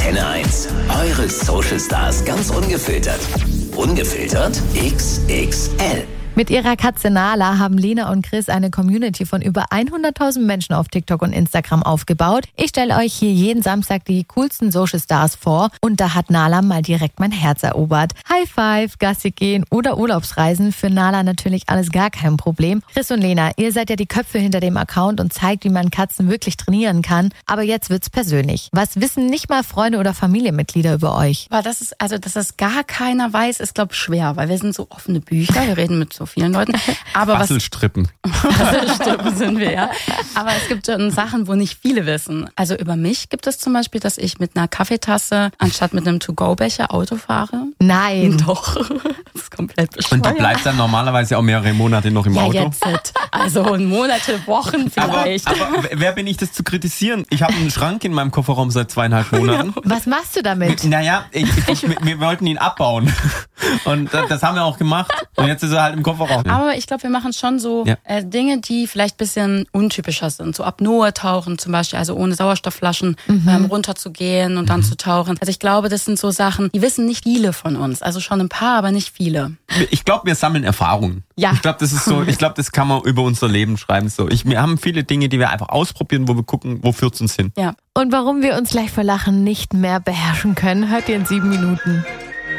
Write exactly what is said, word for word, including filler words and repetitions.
Antenne eins. Eure Social Stars ganz ungefiltert. Ungefiltert X X L. Mit ihrer Katze Nala haben Lena und Chris eine Community von über hunderttausend Menschen auf TikTok und Instagram aufgebaut. Ich stelle euch hier jeden Samstag die coolsten Social Stars vor und da hat Nala mal direkt mein Herz erobert. High Five, Gassi gehen oder Urlaubsreisen, für Nala natürlich alles gar kein Problem. Chris und Lena, ihr seid ja die Köpfe hinter dem Account und zeigt, wie man Katzen wirklich trainieren kann. Aber jetzt wird's persönlich. Was wissen nicht mal Freunde oder Familienmitglieder über euch? Aber das ist, also, dass das gar keiner weiß, ist, glaube ich, schwer, weil wir sind so offene Bücher, wir reden mit so vielen Leuten. Aber Bastelstrippen. Was, Bastelstrippen sind wir, ja. Aber es gibt schon Sachen, wo nicht viele wissen. Also über mich gibt es zum Beispiel, dass ich mit einer Kaffeetasse anstatt mit einem To-Go-Becher Auto fahre. Nein. Doch. Das ist komplett bescheuert. Und du bleibst dann normalerweise auch mehrere Monate noch im ja, Auto? Jetzt. Also Monate, Wochen vielleicht. Aber, aber wer bin ich, das zu kritisieren? Ich habe einen Schrank in meinem Kofferraum seit zweieinhalb Monaten. Was machst du damit? Naja, ich, ich, wir wollten ihn abbauen. Und das haben wir auch gemacht. Und jetzt ist er halt im Kofferraum. Aber ich glaube, wir machen schon so ja. äh, Dinge, die vielleicht ein bisschen untypischer sind. So Apnoe tauchen zum Beispiel, also ohne Sauerstoffflaschen mhm. ähm, runterzugehen und dann mhm. zu tauchen. Also ich glaube, das sind so Sachen, die wissen nicht viele von uns. Also schon ein paar, aber nicht viele. Ich glaube, wir sammeln Erfahrungen. Ja. Ich glaube, das ist so, ich glaube, das kann man über unser Leben schreiben. So, ich, wir haben viele Dinge, die wir einfach ausprobieren, wo wir gucken, wo führt's uns hin. Ja. Und warum wir uns gleich vor Lachen nicht mehr beherrschen können, hört ihr in sieben Minuten.